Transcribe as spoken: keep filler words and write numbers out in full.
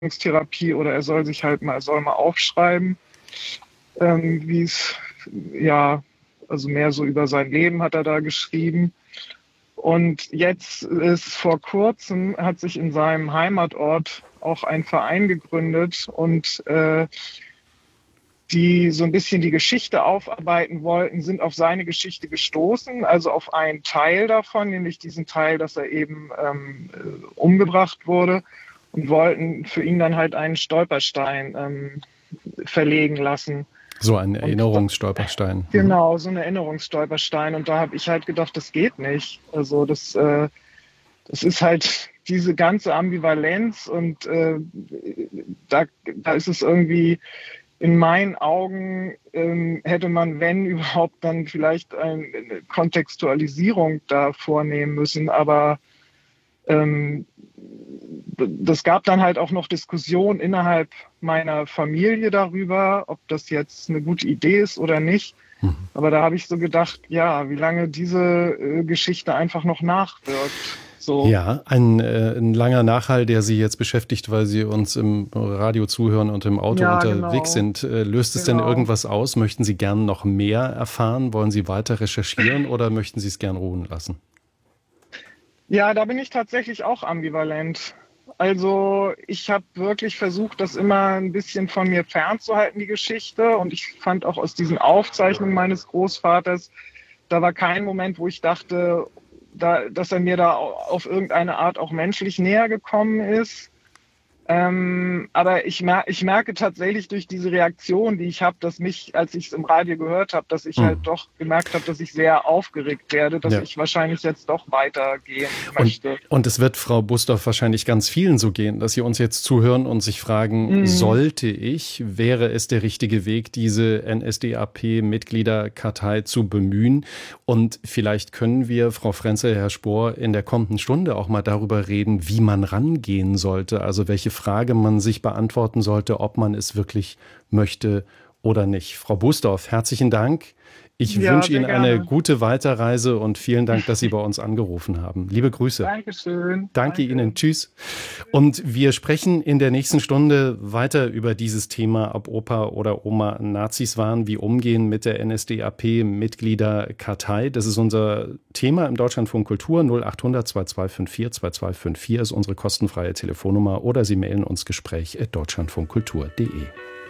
Therapie oder er soll sich halt mal, er soll mal aufschreiben, ähm, wie es, ja, also mehr so über sein Leben hat er da geschrieben. Und jetzt ist vor kurzem, hat sich in seinem Heimatort auch ein Verein gegründet und äh, die so ein bisschen die Geschichte aufarbeiten wollten, sind auf seine Geschichte gestoßen, also auf einen Teil davon, nämlich diesen Teil, dass er eben ähm, umgebracht wurde, und wollten für ihn dann halt einen Stolperstein ähm, verlegen lassen. So ein Und Erinnerungsstolperstein. genau, so ein Erinnerungsstolperstein. Und da habe ich halt gedacht, das geht nicht. Also das, äh, das ist halt diese ganze Ambivalenz und äh, da, da ist es irgendwie, in meinen Augen ähm, hätte man, wenn überhaupt, dann vielleicht eine Kontextualisierung da vornehmen müssen. Aber ähm, das gab dann halt auch noch Diskussionen innerhalb meiner Familie darüber, ob das jetzt eine gute Idee ist oder nicht. Mhm. Aber da habe ich so gedacht, ja, wie lange diese äh, Geschichte einfach noch nachwirkt. So. Ja, ein, äh, ein langer Nachhall, der Sie jetzt beschäftigt, weil Sie uns im Radio zuhören und im Auto Ja, unterwegs genau. sind. Äh, löst es Genau. denn irgendwas aus? Möchten Sie gern noch mehr erfahren? Wollen Sie weiter recherchieren oder möchten Sie es gern ruhen lassen? Ja, da bin ich tatsächlich auch ambivalent. Also ich habe wirklich versucht, das immer ein bisschen von mir fernzuhalten, die Geschichte. Und ich fand auch aus diesen Aufzeichnungen meines Großvaters, da war kein Moment, wo ich dachte, da, dass er mir da auf irgendeine Art auch menschlich näher gekommen ist. Ähm, aber ich, mer ich merke tatsächlich durch diese Reaktion, die ich habe, dass mich, als ich es im Radio gehört habe, dass ich Hm. halt doch gemerkt habe, dass ich sehr aufgeregt werde, dass Ja. ich wahrscheinlich jetzt doch weitergehen möchte. Und, und es wird Frau Bustorf wahrscheinlich ganz vielen so gehen, dass sie uns jetzt zuhören und sich fragen, Mhm. sollte ich, wäre es der richtige Weg, diese N S D A P-Mitgliederkartei zu bemühen? Und vielleicht können wir, Frau Frenzel, Herr Spohr, in der kommenden Stunde auch mal darüber reden, wie man rangehen sollte, also welche Frage man sich beantworten sollte, ob man es wirklich möchte oder nicht. Frau Bustorf, herzlichen Dank. Ich Ja, wünsche sehr Ihnen eine gerne. gute Weiterreise und vielen Dank, dass Sie bei uns angerufen haben. Liebe Grüße. Dankeschön. Danke Ihnen. Tschüss. Und wir sprechen in der nächsten Stunde weiter über dieses Thema, ob Opa oder Oma Nazis waren, wie umgehen mit der N S D A P-Mitgliederkartei. Das ist unser Thema im Deutschlandfunk Kultur. null acht hundert zwei zwei fünf vier zwei zwei fünf vier ist unsere kostenfreie Telefonnummer oder Sie mailen uns gespräch at deutschlandfunkkultur punkt de.